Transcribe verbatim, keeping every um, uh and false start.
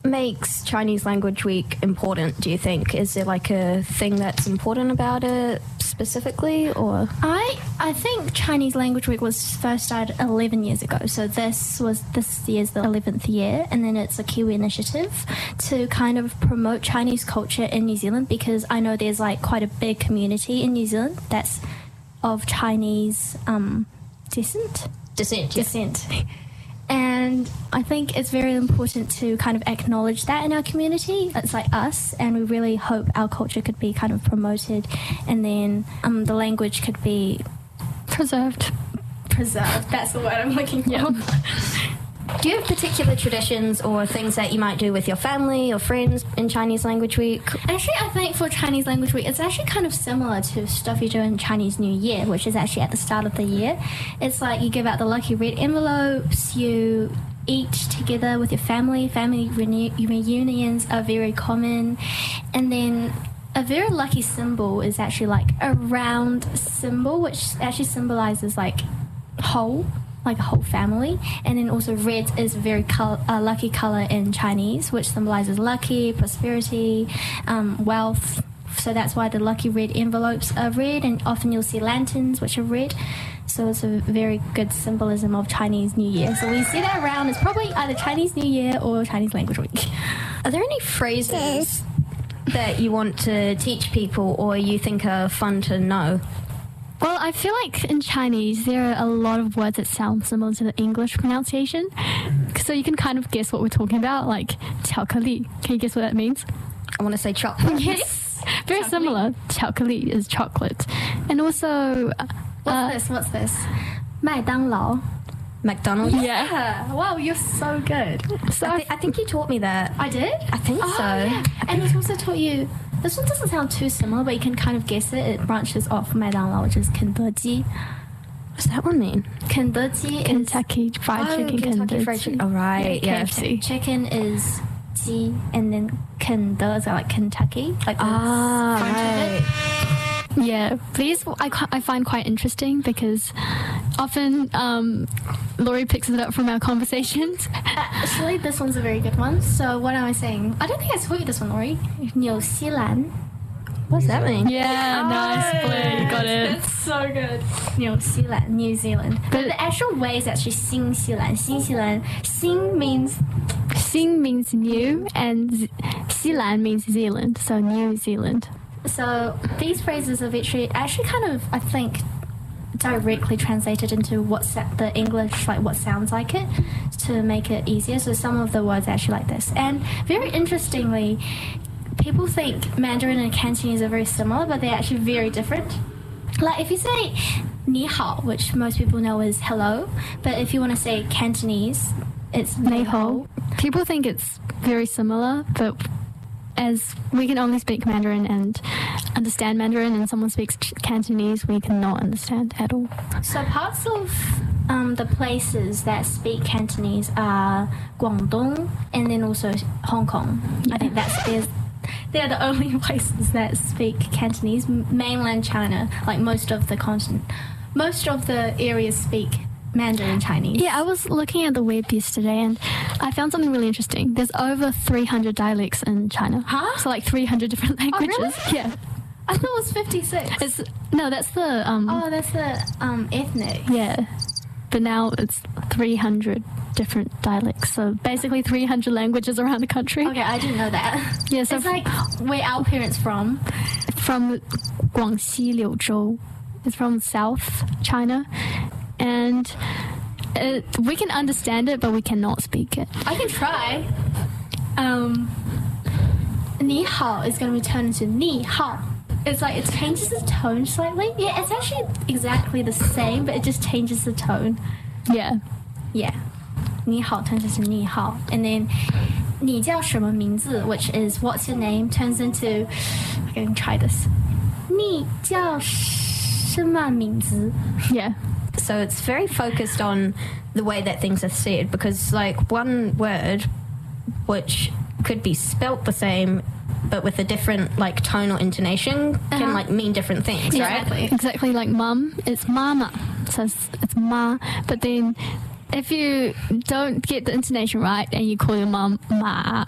makes Chinese Language Week important, do you think? Is there like a thing that's important about it specifically, or? I I think Chinese Language Week was first started eleven years ago. So this was this year's the eleventh year, and then it's a Kiwi initiative to kind of promote Chinese culture in New Zealand, because I know there's like quite a big community in New Zealand that's of Chinese um, descent. Descent, yeah. Descent. And I think it's very important to kind of acknowledge that in our community. It's like us, and we really hope our culture could be kind of promoted, and then um, the language could be preserved. Preserved, that's the word I'm looking for. Yeah. Do you have particular traditions or things that you might do with your family or friends in Chinese Language Week? Actually, I think for Chinese Language Week, it's actually kind of similar to stuff you do in Chinese New Year, which is actually at the start of the year. It's like you give out the lucky red envelopes, you eat together with your family. Family reuni- reunions are very common. And then a very lucky symbol is actually like a round symbol, which actually symbolizes like whole. Like a whole family. And then also red is a very col- uh, lucky colour in Chinese, which symbolises lucky, prosperity, um, wealth. So that's why the lucky red envelopes are red, and often you'll see lanterns which are red. So it's a very good symbolism of Chinese New Year. So we see that around, it's probably either Chinese New Year or Chinese Language Week. Are there any phrases that you want to teach people or you think are fun to know? Well, I feel like in Chinese there are a lot of words that sound similar to the English pronunciation. So you can kind of guess what we're talking about, like 巧克力. Can you guess what that means? I want to say chocolate. Yes. Very similar. 巧克力 is chocolate. And also... Uh, What's this? What's this? 麦当劳. McDonald's? Yeah. Wow, you're so good. So I, th- I think you taught me that. I did? I think oh, so. Yeah. And he's also taught you... This one doesn't sound too similar, but you can kind of guess it. It branches off 麦当劳, which is 肯德基. What's that one mean? 肯德基 is... Kentucky Fried oh, Chicken. Kentucky Fried Chicken. Oh, right. Yeah, Yeah. K F C. Chicken is 鸡, and then 肯德 is like Kentucky. Like the ah, French of it. right. Yeah, these I, I find quite interesting because often um, Laurie picks it up from our conversations. Actually, this one's a very good one. So what am I saying? I don't think I told you this one, Laurie. 纽西兰. What's that mean? Yeah, nice, Blue, you got it. That's so good. 纽西兰, New Zealand. But, but the actual way is actually 新西兰. 新西兰. 新 means... Xing means new, and Z- Xilan means Zealand, so New Zealand. So these phrases are actually, actually kind of, I think, directly translated into what sa- the English, like what sounds like it, to make it easier. So some of the words are actually like this. And very interestingly, people think Mandarin and Cantonese are very similar, but they're actually very different. Like if you say 你好, which most people know is hello, but if you want to say Cantonese, it's 你好. People think it's very similar, but as we can only speak Mandarin and understand Mandarin, and someone speaks Cantonese, we cannot understand at all. So parts of um, the places that speak Cantonese are Guangdong and then also Hong Kong. Yeah. I think that's there's, they're the only places that speak Cantonese. Mainland China, like most of the continent, most of the areas speak Mandarin Chinese. Yeah, I was looking at the web yesterday and I found something really interesting. There's over three hundred dialects in China. Huh? So like three hundred different languages. Oh, really? Yeah. I thought it was fifty-six. It's, no, that's the... Um, oh, that's the um, ethnic. Yeah. But now it's three hundred different dialects. So basically three hundred languages around the country. Okay, I didn't know that. Yeah, so it's like where our parents from. From Guangxi, Liuzhou. It's from South China. And it, we can understand it, but we cannot speak it. I can try. Um, 你好 is going to be turned into 你好. It's like it changes the tone slightly. Yeah, it's actually exactly the same, but it just changes the tone. Yeah. Yeah. 你好 turns into 你好. And then 你叫什么名字, which is what's your name, turns into... I can try this. 你叫什么名字? Yeah. So it's very focused on the way that things are said, because like one word which could be spelt the same but with a different like tone or intonation uh-huh. can like mean different things, yeah, right? Exactly. exactly like mum, it's mama, so it's, it's ma, but then if you don't get the intonation right and you call your mum ma,